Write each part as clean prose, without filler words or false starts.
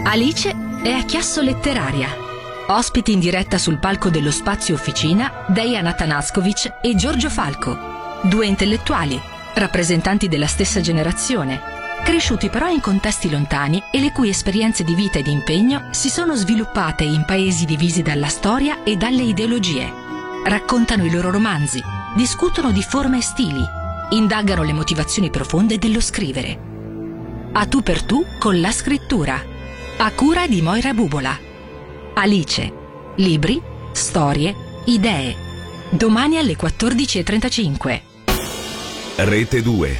Alice è a Chiasso Letteraria. Ospiti in diretta sul palco dello Spazio Officina Dejan Atanaskovic e Giorgio Falco, due intellettuali, rappresentanti della stessa generazione, cresciuti però in contesti lontani e le cui esperienze di vita e di impegno si sono sviluppate in paesi divisi dalla storia e dalle ideologie. Raccontano i loro romanzi, discutono di forme e stili, indagano le motivazioni profonde dello scrivere. A tu per tu con la scrittura, a cura di Moira Bubola. Alice, libri, storie, idee. Domani alle 14:35. Rete 2.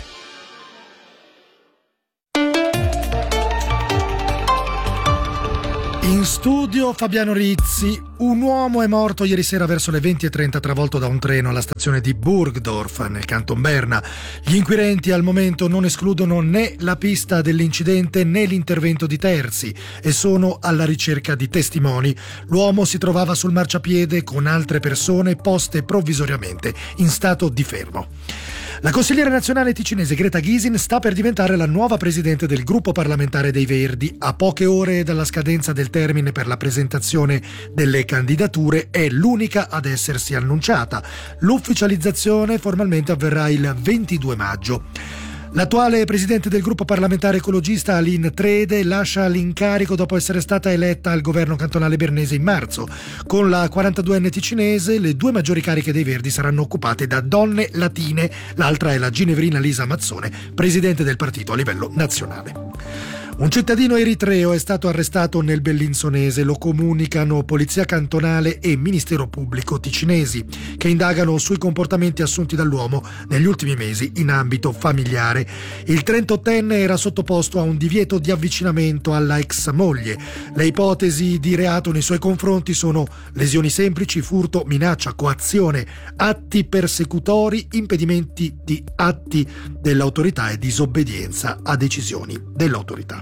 In studio Fabiano Rizzi. Un uomo è morto ieri sera verso le 20:30 travolto da un treno alla stazione di Burgdorf nel canton Berna. Gli inquirenti al momento non escludono né la pista dell'incidente né l'intervento di terzi e sono alla ricerca di testimoni. L'uomo si trovava sul marciapiede con altre persone poste provvisoriamente in stato di fermo. La consigliera nazionale ticinese Greta Gysin sta per diventare la nuova presidente del gruppo parlamentare dei Verdi. A poche ore dalla scadenza del termine per la presentazione delle candidature è l'unica ad essersi annunciata. L'ufficializzazione formalmente avverrà il 22 maggio. L'attuale presidente del gruppo parlamentare ecologista Aline Trede lascia l'incarico dopo essere stata eletta al governo cantonale bernese in marzo. Con la 42enne ticinese le due maggiori cariche dei Verdi saranno occupate da donne latine, l'altra è la ginevrina Lisa Mazzone, presidente del partito a livello nazionale. Un cittadino eritreo è stato arrestato nel Bellinzonese, lo comunicano Polizia Cantonale e Ministero Pubblico ticinesi, che indagano sui comportamenti assunti dall'uomo negli ultimi mesi in ambito familiare. Il 38enne era sottoposto a un divieto di avvicinamento alla ex moglie. Le ipotesi di reato nei suoi confronti sono lesioni semplici, furto, minaccia, coazione, atti persecutori, impedimenti di atti dell'autorità e disobbedienza a decisioni dell'autorità.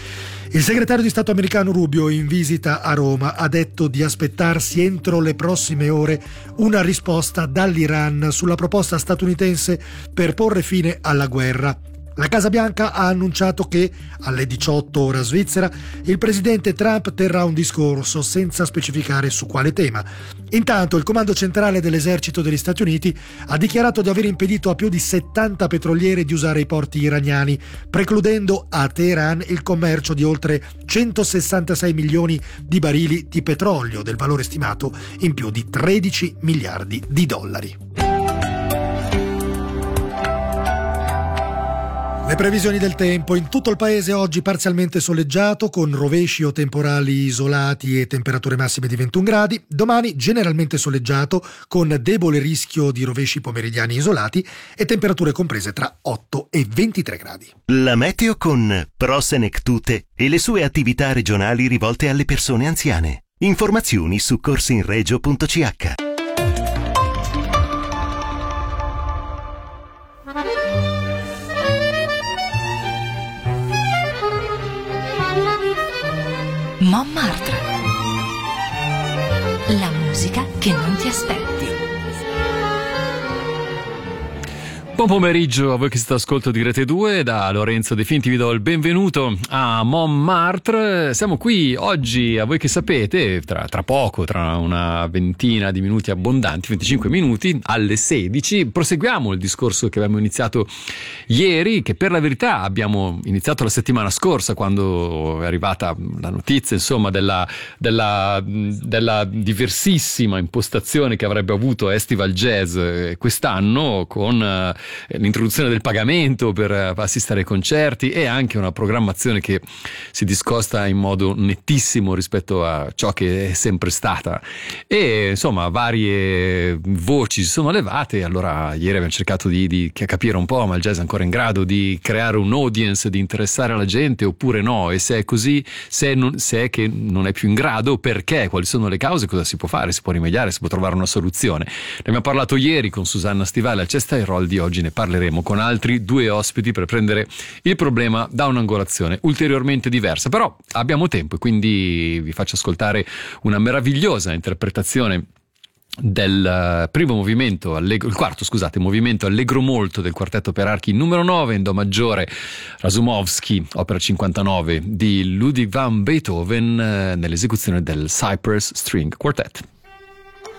Il segretario di Stato americano Rubio, in visita a Roma, ha detto di aspettarsi entro le prossime ore una risposta dall'Iran sulla proposta statunitense per porre fine alla guerra. La Casa Bianca ha annunciato che, alle 18 ora svizzera, il presidente Trump terrà un discorso senza specificare su quale tema. Intanto il comando centrale dell'esercito degli Stati Uniti ha dichiarato di aver impedito a più di 70 petroliere di usare i porti iraniani, precludendo a Teheran il commercio di oltre 166 milioni di barili di petrolio, del valore stimato in più di 13 miliardi di dollari. Le previsioni del tempo: in tutto il paese oggi parzialmente soleggiato con rovesci o temporali isolati e temperature massime di 21 gradi. Domani generalmente soleggiato con debole rischio di rovesci pomeridiani isolati e temperature comprese tra 8 e 23 gradi. La meteo con Pro Senectute e le sue attività regionali rivolte alle persone anziane. Informazioni su corsinregio.ch. Montmartre. La musica che non ti aspetti. Buon pomeriggio a voi che siete all'ascolto di Rete 2. Da Lorenzo De Finti vi do il benvenuto a Montmartre. Siamo qui oggi, a voi che sapete, tra poco, tra una ventina di minuti abbondanti, 25 minuti, alle 16, proseguiamo il discorso che abbiamo iniziato ieri, che per la verità abbiamo iniziato la settimana scorsa, quando è arrivata la notizia, insomma, della diversissima impostazione che avrebbe avuto Estival Jazz quest'anno, con l'introduzione del pagamento per assistere ai concerti e anche una programmazione che si discosta in modo nettissimo rispetto a ciò che è sempre stata, e insomma varie voci si sono levate. E allora ieri abbiamo cercato di capire un po', ma il jazz è ancora in grado di creare un audience, di interessare la gente oppure no, e se è così, se è che non è più in grado, perché, quali sono le cause, cosa si può fare, si può rimediare, si può trovare una soluzione. Ne abbiamo parlato ieri con Susanna Stivale al Cesta e Roll. Di oggi ne parleremo con altri due ospiti per prendere il problema da un'angolazione ulteriormente diversa. Però abbiamo tempo e quindi vi faccio ascoltare una meravigliosa interpretazione del primo movimento, il quarto, scusate, movimento allegro molto del quartetto per archi numero 9 in do maggiore Razumovsky, opera 59 di Ludwig van Beethoven, nell'esecuzione del Cypress String Quartet.